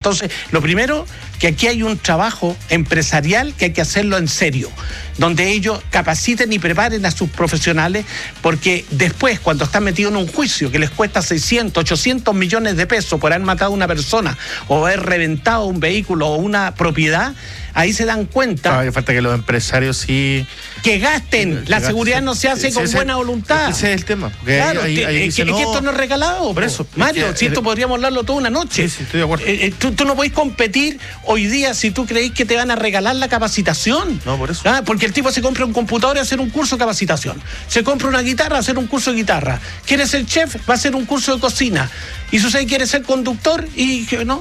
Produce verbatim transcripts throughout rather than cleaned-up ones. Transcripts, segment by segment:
Entonces, lo primero, que aquí hay un trabajo empresarial que hay que hacerlo en serio, donde ellos capaciten y preparen a sus profesionales, porque después, cuando están metidos en un juicio que les cuesta seiscientos, ochocientos millones de pesos por haber matado a una persona o haber reventado un vehículo o una propiedad, ahí se dan cuenta. Ah, falta que los empresarios sí... Que gasten. La seguridad no se hace sí, con ese, buena voluntad. Ese es el tema. Claro, ahí, que, ahí que, dice, que no, esto no es regalado. Por eso. Mario, es que, si esto eh, podríamos hablarlo toda una noche. Sí, sí, estoy de acuerdo. Eh, eh, tú, tú no podés competir hoy día si tú creís que te van a regalar la capacitación. No, por eso. ¿Ah? Porque el tipo se compra un computador y hacer un curso de capacitación. Se compra una guitarra, hacer un curso de guitarra. Quiere ser chef, va a hacer un curso de cocina. Y sucede que quiere ser conductor y que no,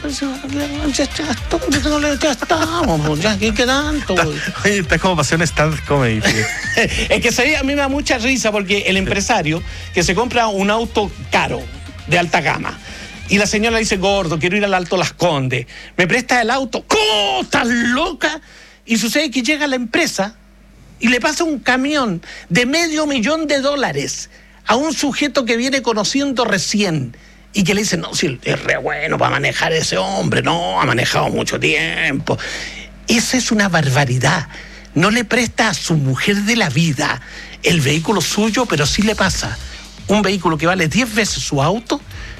ya, ya, ya estamos, ya, ¿qué, qué tanto? Oye, está como pasión stand comedy. Es que se, a mí me da mucha risa porque el empresario que se compra un auto caro, de alta gama, y la señora dice, gordo, quiero ir al Alto Las Condes, ¿me presta el auto? ¿Cómo? ¿Estás loca? Y sucede que llega a la empresa y le pasa un camión de medio millón de dólares a un sujeto que viene conociendo recién y que le dice, no, si es re bueno para manejar ese hombre, no, ha manejado mucho tiempo. Esa es una barbaridad. No le presta a su mujer de la vida el vehículo suyo, pero sí le pasa un vehículo que vale diez veces su auto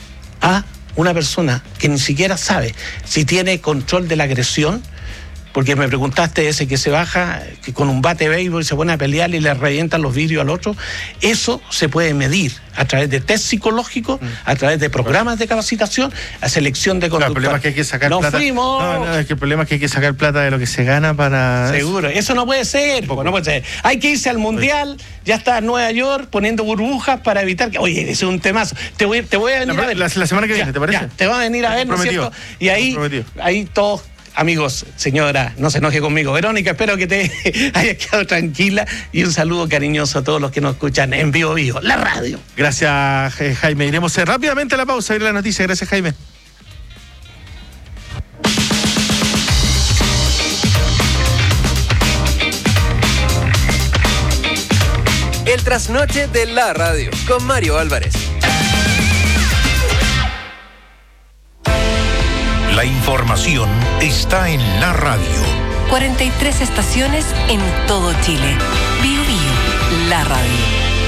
a una persona que ni siquiera sabe si tiene control de la agresión, porque me preguntaste ese que se baja que con un bate de béisbol y se pone a pelear y le revientan los vidrios al otro. Eso se puede medir a través de test psicológicos, mm. a través de programas de capacitación, a selección de conductores. No, el problema es que hay que sacar ¡Nos plata. fuimos! No, no, es que el problema es que hay que sacar plata de lo que se gana para... Seguro, eso no puede ser, no puede ser. Hay que irse al Mundial, ya está en Nueva York poniendo burbujas para evitar que... Oye, ese es un temazo. Te voy, te voy a venir la, a ver. La, la semana que viene, ya, ¿te parece? Ya, te va a venir a ver, ¿no es cierto? Y ahí, ahí todos... Amigos, señora, no se enoje conmigo. Verónica, espero que te hayas quedado tranquila y un saludo cariñoso a todos los que nos escuchan en Vivo Vivo, la radio. Gracias, Jaime. Iremos rápidamente a la pausa, a ir a la noticia. Gracias, Jaime. El trasnoche de la radio con Mario Álvarez. La información está en la radio. cuarenta y tres estaciones en todo Chile. Vivo Vivo, la radio.